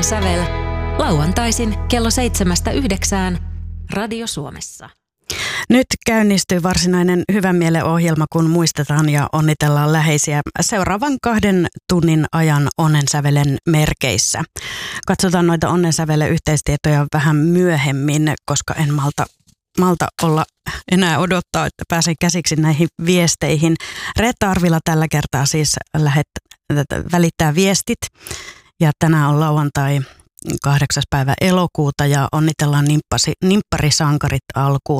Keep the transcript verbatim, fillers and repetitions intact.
Onnen sävel lauantaisin kello seitsemästä yhdeksään Radio Suomessa. Nyt käynnistyy varsinainen hyvän mielen ohjelma, kun muistetaan ja onnitellaan läheisiä seuraavan kahden tunnin ajan onnensävelen merkeissä. Katsotaan noita onnensävelen yhteistietoja vähän myöhemmin, koska en malta, malta olla enää odottaa, että pääsen käsiksi näihin viesteihin. Reetta Arvila tällä kertaa siis lähet, välittää viestit ja tänään on lauantai kahdeksas päivä elokuuta ja onnitellaan nimppasi, nimpparisankarit alkuun.